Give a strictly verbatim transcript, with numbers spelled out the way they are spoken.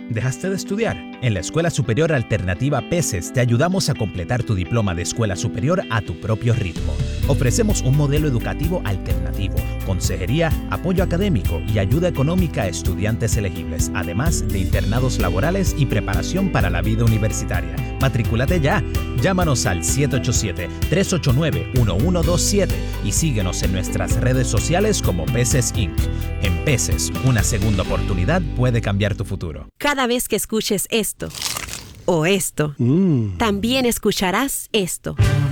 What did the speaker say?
¿Dejaste de estudiar? En la Escuela Superior Alternativa Peces te ayudamos a completar tu diploma de escuela superior a tu propio ritmo. Ofrecemos un modelo educativo alternativo, consejería, apoyo académico y ayuda económica a estudiantes elegibles, además de internados laborales y preparación para la vida universitaria. ¡Matrículate ya! Llámanos al siete ocho siete, tres ocho nueve, uno uno dos siete y síguenos en nuestras redes sociales como Peces incorporated. En Peces, una segunda oportunidad puede cambiar tu futuro. Cada vez que escuches esto o esto, mm. también escucharás esto.